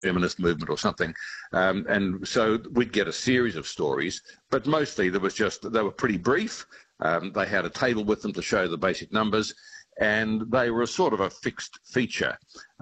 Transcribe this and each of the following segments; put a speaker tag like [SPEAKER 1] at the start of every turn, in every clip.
[SPEAKER 1] feminist movement or something. And so we'd get a series of stories, but mostly they were pretty brief. They had a table with them to show the basic numbers, and they were sort of a fixed feature.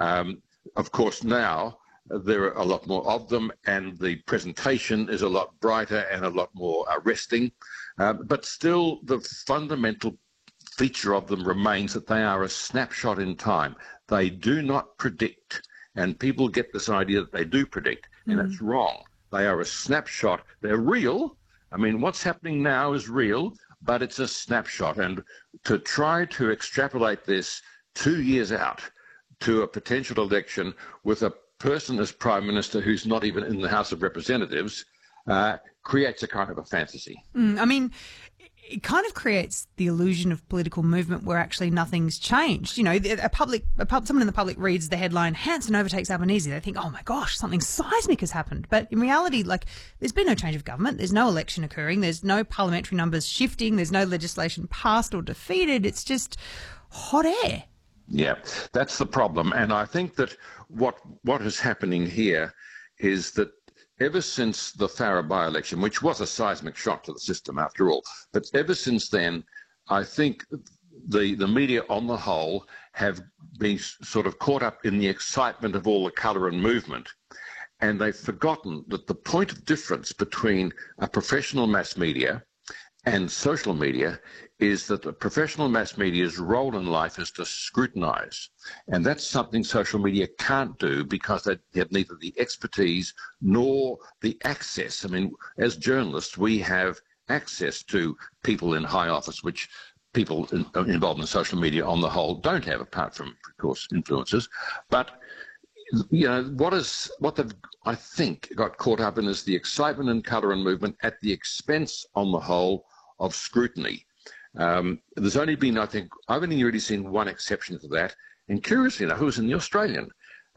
[SPEAKER 1] Of course, now there are a lot more of them, and the presentation is a lot brighter and a lot more arresting. But still, the fundamental feature of them remains that they are a snapshot in time. They do not predict, and people get this idea that they do predict, and it's wrong. They are a snapshot. They're real. I mean, what's happening now is real, but it's a snapshot. And to try to extrapolate this 2 years out to a potential election with a person as Prime Minister who's not even in the House of Representatives creates a kind of a fantasy.
[SPEAKER 2] I mean, it kind of creates the illusion of political movement where actually nothing's changed. You know, someone in the public reads the headline, Hanson overtakes Albanese. They think, oh my gosh, something seismic has happened. But in reality, like, there's been no change of government. There's no election occurring. There's no parliamentary numbers shifting. There's no legislation passed or defeated. It's just hot air.
[SPEAKER 1] Yeah, that's the problem. And I think that what is happening here is that ever since the Farrer by-election, which was a seismic shock to the system after all, but ever since then, I think the media on the whole have been sort of caught up in the excitement of all the colour and movement, and they've forgotten that the point of difference between a professional mass media and social media is that the professional mass media's role in life is to scrutinise. And that's something social media can't do because they have neither the expertise nor the access. I mean, as journalists, we have access to people in high office, which people involved in social media on the whole don't have, apart from, of course, influencers. But you know, what they've, I think, got caught up in is the excitement and colour and movement at the expense, on the whole, of scrutiny. There's only been, I think, I've only really seen one exception to that, and curiously enough, it was in the Australian.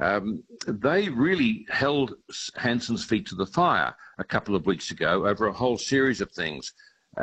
[SPEAKER 1] They really held Hanson's feet to the fire a couple of weeks ago over a whole series of things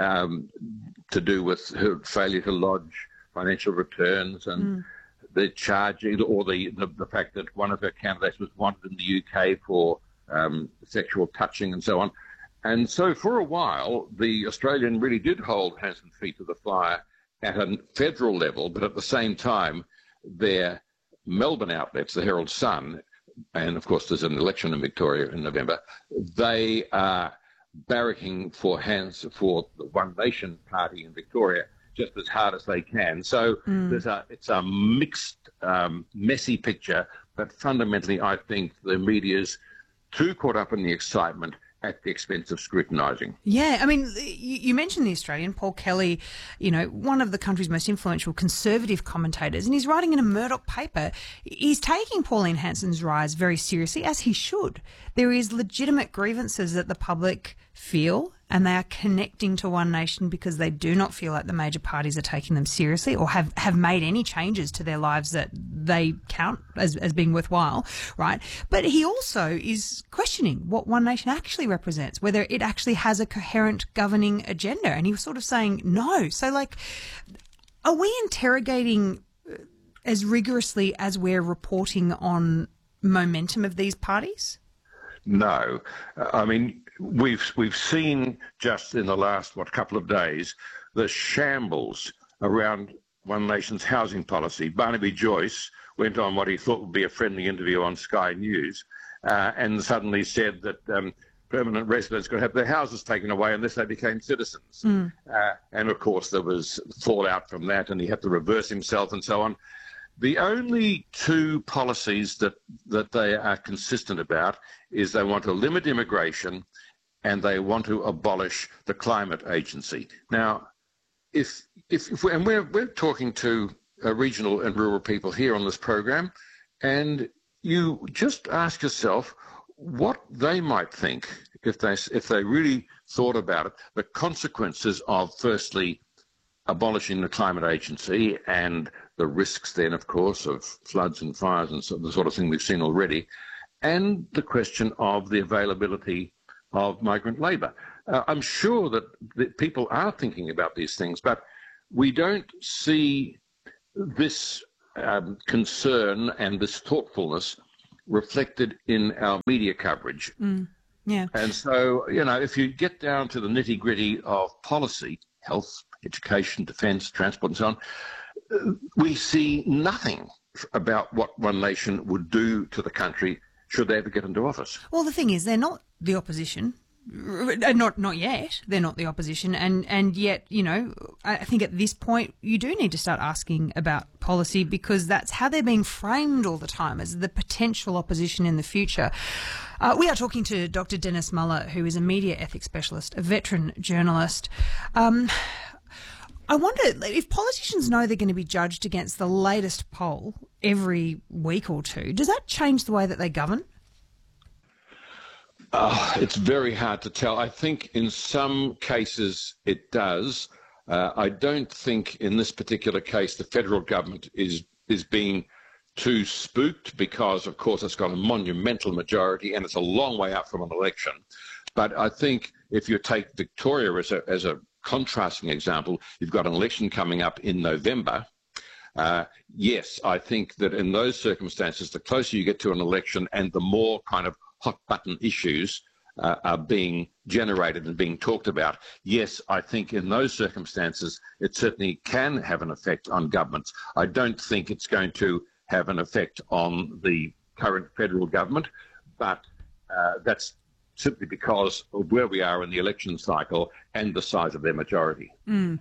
[SPEAKER 1] to do with her failure to lodge financial returns and the charging, or the fact that one of her candidates was wanted in the UK for sexual touching and so on. And so for a while, the Australian really did hold Hanson's feet to the fire at a federal level, but at the same time, their Melbourne outlets, the Herald Sun, and of course there's an election in Victoria in November, they are barracking for the One Nation party in Victoria just as hard as they can. So it's a mixed, messy picture, but fundamentally I think the media's too caught up in the excitement at the expense of scrutinising.
[SPEAKER 2] Yeah, I mean, you mentioned the Australian, Paul Kelly, you know, one of the country's most influential conservative commentators, and he's writing in a Murdoch paper. He's taking Pauline Hanson's rise very seriously, as he should. There is legitimate grievances that the public feel, and they are connecting to One Nation because they do not feel like the major parties are taking them seriously or have made any changes to their lives that they count as being worthwhile, right? But he also is questioning what One Nation actually represents, whether it actually has a coherent governing agenda. And he was sort of saying no. So, like, are we interrogating as rigorously as we're reporting on momentum of these parties?
[SPEAKER 1] No. I mean, we've seen just in the last, couple of days, the shambles around One Nation's housing policy. Barnaby Joyce went on what he thought would be a friendly interview on Sky News and suddenly said that permanent residents could have their houses taken away unless they became citizens. And, of course, there was fallout from that, and he had to reverse himself and so on. The only two policies that they are consistent about is they want to limit immigration and they want to abolish the climate agency. Now, we're talking to regional and rural people here on this program, and you just ask yourself what they might think if they really thought about it, the consequences of, firstly, abolishing the climate agency and the risks then, of course, of floods and fires and the sort of thing we've seen already, and the question of the availability of migrant labour. I'm sure that people are thinking about these things, but we don't see this concern and this thoughtfulness reflected in our media coverage.
[SPEAKER 2] Yeah.
[SPEAKER 1] And so, if you get down to the nitty-gritty of policy, health, education, defence, transport and so on, we see nothing about what One Nation would do to the country should they ever get into office.
[SPEAKER 2] Well, the thing is, they're not the opposition. Not yet. They're not the opposition, and yet, I think at this point you do need to start asking about policy, because that's how they're being framed all the time, as the potential opposition in the future. We are talking to Dr. Dennis Muller, who is a media ethics specialist, a veteran journalist. I wonder if politicians know they're going to be judged against the latest poll every week or two, does that change the way that they govern?
[SPEAKER 1] It's very hard to tell. I think in some cases it does. I don't think in this particular case the federal government is being too spooked, because, of course, it's got a monumental majority and it's a long way out from an election. But I think if you take Victoria as a contrasting example, you've got an election coming up in November. Yes, I think that in those circumstances, the closer you get to an election and the more kind of hot-button issues are being generated and being talked about, yes, I think in those circumstances it certainly can have an effect on governments. I don't think it's going to have an effect on the current federal government, but that's simply because of where we are in the election cycle and the size of their majority.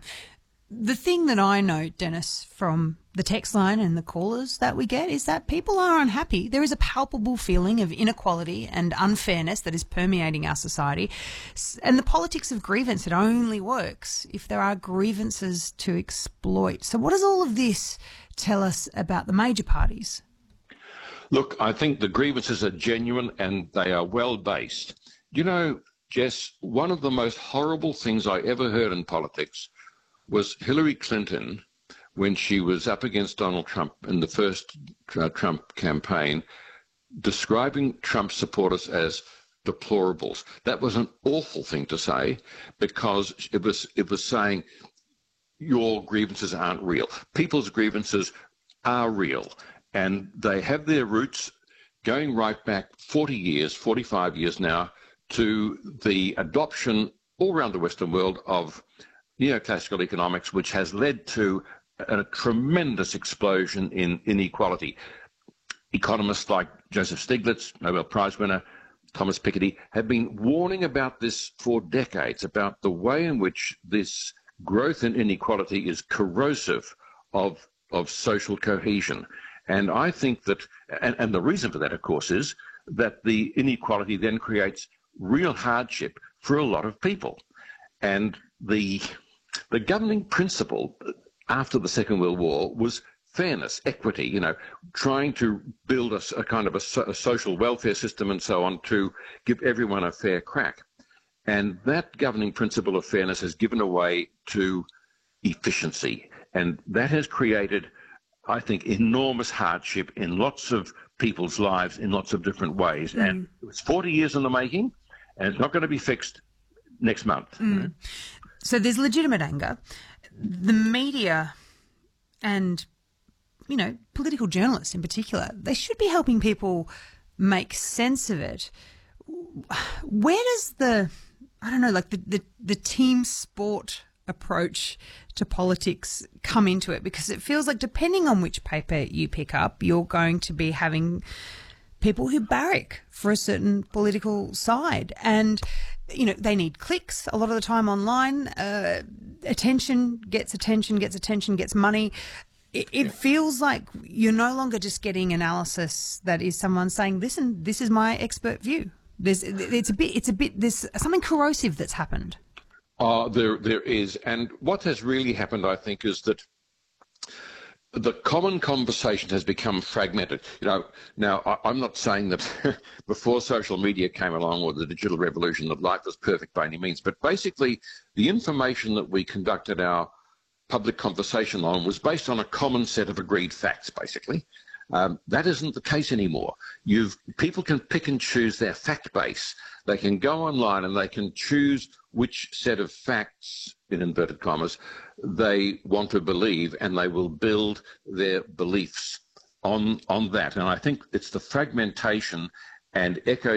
[SPEAKER 2] The thing that I know, Dennis, from the text line and the callers that we get is that people are unhappy. There is a palpable feeling of inequality and unfairness that is permeating our society. And the politics of grievance, it only works if there are grievances to exploit. So what does all of this tell us about the major parties?
[SPEAKER 1] Look, I think the grievances are genuine and they are well-based. Jess, one of the most horrible things I ever heard in politics was Hillary Clinton, when she was up against Donald Trump in the first Trump campaign, describing Trump supporters as deplorables. That was an awful thing to say, because it was saying your grievances aren't real. People's grievances are real, and they have their roots going right back 40 years, 45 years now, to the adoption all around the Western world of neoclassical economics, which has led to a tremendous explosion in inequality. Economists like Joseph Stiglitz, Nobel Prize winner, Thomas Piketty, have been warning about this for decades, about the way in which this growth in inequality is corrosive of social cohesion. And I think that, and the reason for that, of course, is that the inequality then creates real hardship for a lot of people. And the governing principle after the Second World War was fairness, equity, trying to build a kind of a social welfare system and so on to give everyone a fair crack. And that governing principle of fairness has given way to efficiency. And that has created, I think, enormous hardship in lots of people's lives in lots of different ways. And it was 40 years in the making, and it's not going to be fixed next month.
[SPEAKER 2] So there's legitimate anger. The media and, political journalists in particular, they should be helping people make sense of it. Where does the team sport approach to politics come into it? Because it feels like depending on which paper you pick up, you're going to be having people who barrack for a certain political side. And they need clicks a lot of the time online. Attention gets money. It feels like you're no longer just getting analysis that is someone saying, listen, this is my expert view. There's something corrosive that's happened.
[SPEAKER 1] There is. And what has really happened, I think, is that the common conversation has become fragmented. Now I'm not saying that before social media came along or the digital revolution that life was perfect by any means, but basically the information that we conducted our public conversation on was based on a common set of agreed facts, basically. That isn't the case anymore. People can pick and choose their fact base. They can go online and they can choose which set of facts, in inverted commas, they want to believe, and they will build their beliefs on that. And I think it's the fragmentation and echo